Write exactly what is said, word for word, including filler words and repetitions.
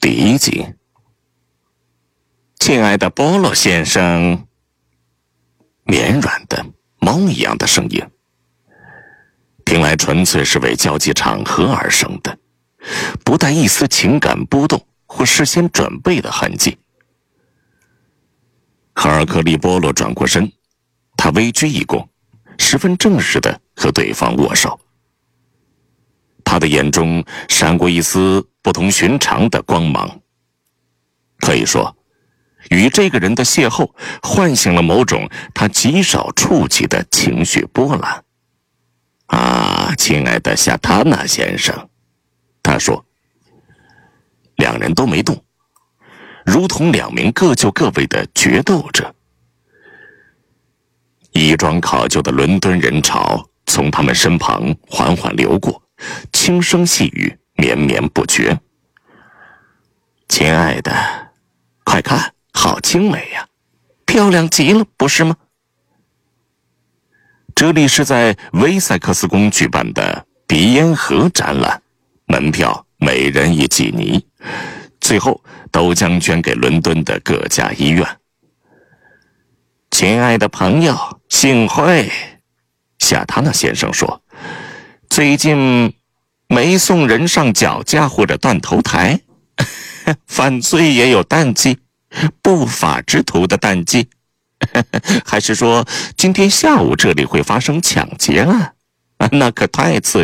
第一集。亲爱的波洛先生，绵软的猫一样的声音，听来纯粹是为交际场合而生的，不带一丝情感波动或事先准备的痕迹。哈尔克利波洛转过身，他微鞠一躬，十分正式地和对方握手。他的眼中闪过一丝不同寻常的光芒，可以说与这个人的邂逅唤醒了某种他极少触及的情绪波澜。啊，亲爱的夏塔纳先生，他说。两人都没动，如同两名各就各位的决斗者。衣装考究的伦敦人潮从他们身旁缓缓流过，轻声细语绵绵不绝。亲爱的，快看，好精美呀，漂亮极了，不是吗？这里是在威塞克斯宫举办的鼻烟盒展览，门票每人一几尼，最后都将捐给伦敦的各家医院。亲爱的朋友，幸会，夏塔纳先生说，最近没送人上脚架或者断头台，犯罪也有淡季，不法之徒的淡季。还是说今天下午这里会发生抢劫案？那可太刺激了。